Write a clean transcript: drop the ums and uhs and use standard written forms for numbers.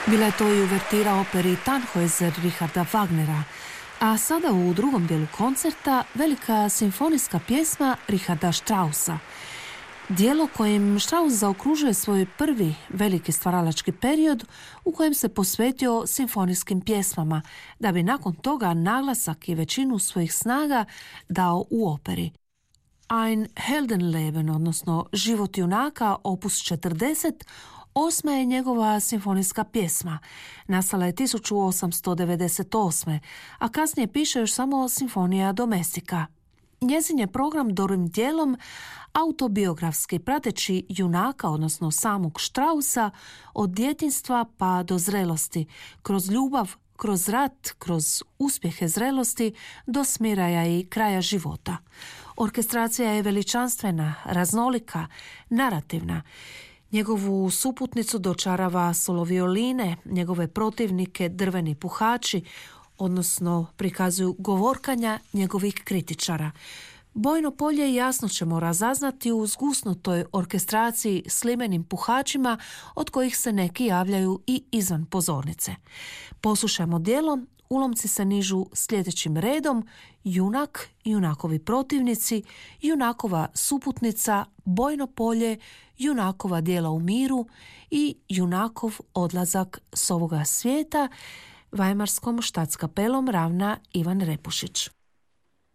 Bila je to i uvertira operi Tannhäuser Richarda Wagnera, a sada u drugom dijelu koncerta velika simfonijska pjesma Richarda Straussa. Dijelo kojim Strauss zaokružuje svoj prvi veliki stvaralački period u kojem se posvetio simfonijskim pjesmama, da bi nakon toga naglasak i većinu svojih snaga dao u operi. Ein Heldenleben, odnosno Život junaka, opus 40, osma je njegova simfonijska pjesma. Nastala je 1898. a kasnije piše još samo Simfonija Domestica. Njezin je program dobrim dijelom autobiografski, prateći junaka, odnosno samog Straussa, od djetinjstva pa do zrelosti, kroz ljubav, kroz rat, kroz uspjehe zrelosti, do smiraja i kraja života. Orkestracija je veličanstvena, raznolika, narativna. Njegovu suputnicu dočarava solo violine, njegove protivnike drveni puhači, odnosno prikazuju govorkanja njegovih kritičara. Bojno polje jasno ćemo razaznati u zgusnutoj orkestraciji s limenim puhačima, od kojih se neki javljaju i izvan pozornice. Poslušajmo djelo, ulomci se nižu sljedećim redom: junak, junakovi protivnici, junakova suputnica, bojno polje, junakova djela u miru i junakov odlazak s ovoga svijeta. Vajmarskom štatskapelom ravna Ivan Repušić.